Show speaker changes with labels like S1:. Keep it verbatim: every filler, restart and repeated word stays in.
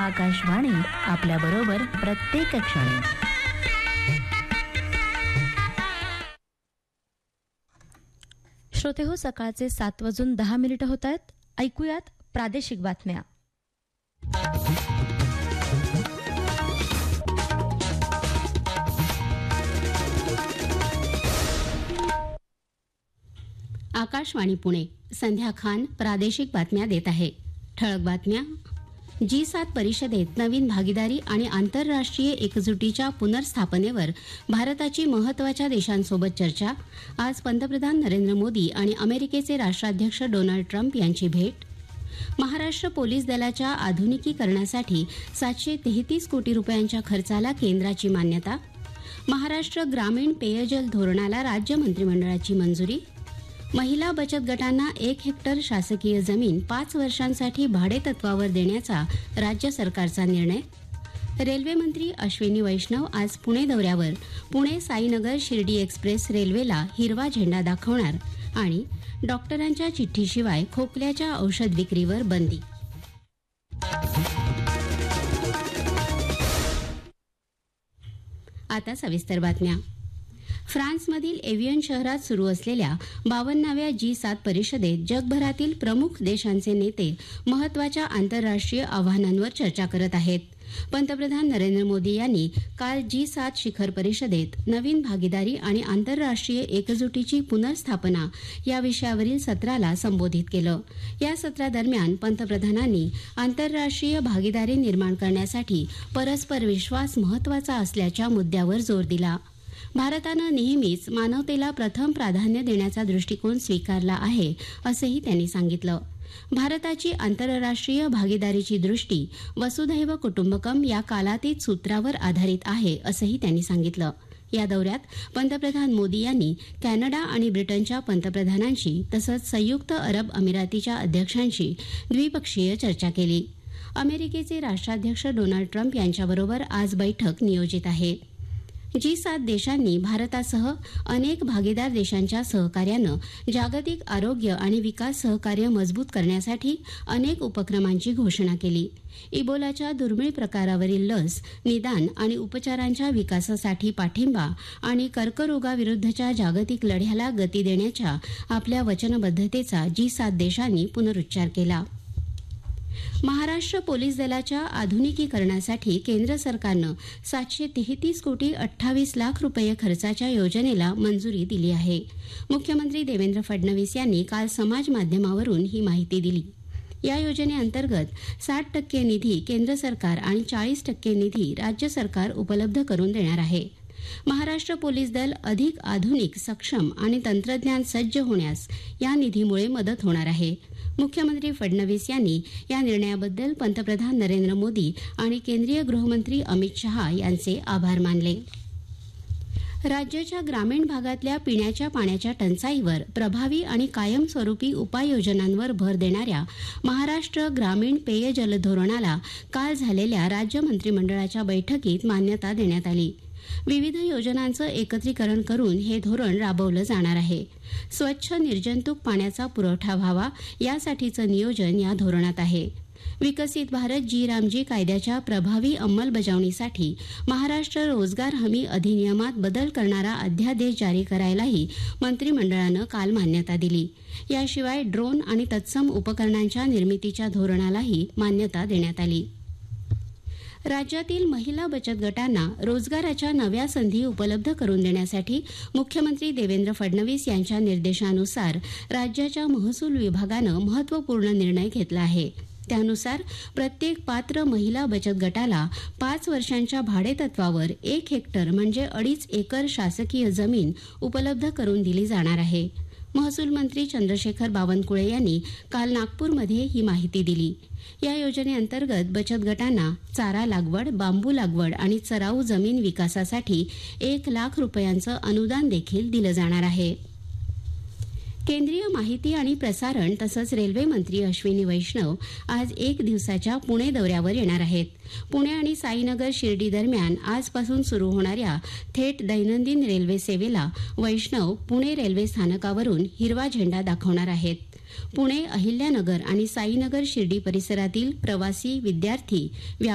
S1: आकाशवाणी आपल्या बरोबर प्रत्येक क्षणी.
S2: श्रोते हो, सकाळचे सात वाजून दहा मिनिटं होत आहेत. ऐकूयात प्रादेशिक बातम्या.
S3: आकाशवाणी पुणे. संध्या खान प्रादेशिक बातम्या देत आहे. ठळक बातम्या. जी सात परिषदेत नवीन भागीदारी आणि आंतरराष्ट्रीय एकजुटीच्या पुनर्स्थापनेवर भारताची महत्त्वाच्या देशांसोबत चर्चा. आज पंतप्रधान नरेंद्र मोदी आणि अमेरिकेचे राष्ट्राध्यक्ष डोनाल्ड ट्रम्प यांची भेट. महाराष्ट्र पोलीस दलाच्या आधुनिकीकरणासाठी सातशे तेहतीस कोटी रुपयांच्या खर्चाला केंद्राची मान्यता. महाराष्ट्र ग्रामीण पेयजल धोरणाला राज्य मंत्रिमंडळाची मंजुरी. महिला बचत गटांना एक हेक्टर शासकीय जमीन पाच वर्षांसाठी भाडेतत्वावर देण्याचा राज्य सरकारचा निर्णय. रेल्वे मंत्री अश्विनी वैष्णव आज पुणे दौऱ्यावर. पुणे साईनगर शिर्डी एक्सप्रेस रेल्वेला हिरवा झेंडा दाखवणार. आणि डॉक्टरांच्या चिठ्ठीशिवाय खोकल्याच्या औषध विक्रीवर बंदी. आता सविस्तर बातम्या. फ्रान्समधील एव्हियन शहरात सुरू असलेल्या बावन्नाव्या जी सात परिषदेत जगभरातील प्रमुख देशांचे नेते महत्त्वाच्या आंतरराष्ट्रीय आव्हानांवर चर्चा करत आहेत. पंतप्रधान नरेंद्र मोदी यांनी काल जी सात शिखर परिषदेत नवीन भागीदारी आणि आंतरराष्ट्रीय एकजुटीची पुनर्स्थापना या विषयावरील सत्राला संबोधित केलं. या सत्रादरम्यान पंतप्रधानांनी आंतरराष्ट्रीय भागीदारी निर्माण करण्यासाठी परस्पर विश्वास महत्त्वाचा असल्याच्या मुद्द्यावर जोर दिला. भारतानं नेहमीच मानवतेला प्रथम प्राधान्य देण्याचा दृष्टिकोन स्वीकारला आहे, असंही त्यांनी सांगितलं. भारताची आंतरराष्ट्रीय भागीदारीची दृष्टी वसुधैव कुटुंबकम या कालातीत सूत्रावर आधारित आहे, असंही त्यांनी सांगितलं. या दौऱ्यात पंतप्रधान मोदी यांनी कॅनडा आणि ब्रिटनच्या पंतप्रधानांशी तसंच संयुक्त अरब अमिरातीच्या अध्यक्षांशी द्विपक्षीय चर्चा केली. अमेरिकेचे राष्ट्राध्यक्ष डोनाल्ड ट्रम्प यांच्याबरोबर आज बैठक नियोजित आहे. जी सात देशांनी भारतासह अनेक भागीदार देशांच्या सहकार्यानं जागतिक आरोग्य आणि विकास सहकार्य मजबूत करण्यासाठी अनेक उपक्रमांची घोषणा केली. इबोलाच्या दुर्मिळ प्रकारावरील लस, निदान आणि उपचारांच्या विकासासाठी पाठिंबा आणि कर्करोगाविरुद्धच्या जागतिक लढ्याला गती देण्याच्या आपल्या वचनबद्धतेचा जी सात देशांनी पुनरुच्चार केला. महाराष्ट्र पोलीस दलाच्या आधुनिकीकरणासाठी केंद्र सरकारनं सातशे तेहतीस कोटी अठ्ठावीस लाख रुपये खर्चाच्या योजनेला मंजुरी दिली आहे. मुख्यमंत्री देवेंद्र फडणवीस यांनी काल समाज माध्यमावरून ही माहिती दिली. या योजनेअंतर्गत साठ टक्के निधी केंद्र सरकार आणि चाळीस टक्के निधी राज्य सरकार उपलब्ध करून देणार आहे. महाराष्ट्र पोलीस दल अधिक आधुनिक, सक्षम आणि तंत्रज्ञान सज्ज होण्यास या निधीमुळे मदत होणार आहे. मुख्यमंत्री फडणवीस यांनी या निर्णयाबद्दल पंतप्रधान नरेंद्र मोदी आणि केंद्रीय गृहमंत्री अमित शहा यांचे आभार मानले. राज्याच्या ग्रामीण भागातल्या पिण्याच्या पाण्याच्या टंचाईवर प्रभावी आणि कायमस्वरूपी उपाययोजनांवर भर देणाऱ्या महाराष्ट्र ग्रामीण पेयजल धोरणाला काल झालेल्या राज्य मंत्रिमंडळाच्या बैठकीत मान्यता देण्यात आली. विविध योजनांचं एकत्रीकरण करून हे धोरण राबवलं जाणार आहे. स्वच्छ निर्जंतुक पाण्याचा पुरवठा व्हावा यासाठीचं नियोजन या धोरणात आहे. विकसित भारत जी रामजी कायद्याच्या प्रभावी अंमलबजावणीसाठी महाराष्ट्र रोजगार हमी अधिनियमात बदल करणारा अध्यादेश जारी करायलाही मंत्रिमंडळानं काल मान्यता दिली. याशिवाय ड्रोन आणि तत्सम उपकरणांच्या निर्मितीच्या धोरणालाही मान्यता देण्यात आली. राज्यातील महिला बचत गटांना रोजगाराच्या नव्या संधी उपलब्ध करून देण्यासाठी मुख्यमंत्री देवेंद्र फडणवीस यांच्या निर्देशानुसार राज्याच्या महसूल विभागानं महत्त्वपूर्ण निर्णय घेतला आहे. त्यानुसार प्रत्येक पात्र महिला बचत गटाला पाच वर्षांच्या भाडेतत्वावर एक हेक्टर म्हणजे अडीच एकर शासकीय जमीन उपलब्ध करून दिली जाणार आहे. महसूल मंत्री चंद्रशेखर बावनकुळे यांनी काल नागपूरमध्ये ही माहिती दिली. या योजनेअंतर्गत बचत गटांना चारा लागवड, बांबू लागवड आणि चराऊ जमीन विकासासाठी एक लाख रुपयांचं अनुदान देखील दिलं जाणार आहे. केंद्रीय माहिती आणि प्रसारण तसंच रेल्वे मंत्री अश्विनी वैष्णव आज एक दिवसाच्या पुणे दौऱ्यावर येणार आहेत. पुणे आणि साईनगर शिर्डी दरम्यान आजपासून सुरू होणाऱ्या थेट दैनंदिन रेल्वे सेवेला वैष्णव पुणे रेल्वे स्थानकावरून हिरवा झेंडा दाखवणार आहेत. पुणे, अहिल्यानगर आणि साईनगर शिर्डी परिसरातील प्रवासी, विद्यार्थी,